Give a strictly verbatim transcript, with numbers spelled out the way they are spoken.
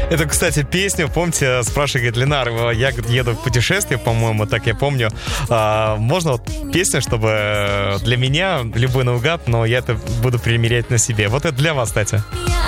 Это, кстати, песня, помните, спрашивает Ленар, я еду в путешествие, по-моему, так я помню. А, можно вот песню, чтобы для меня любой наугад, но я это буду примерять на себе. Вот это для вас, кстати.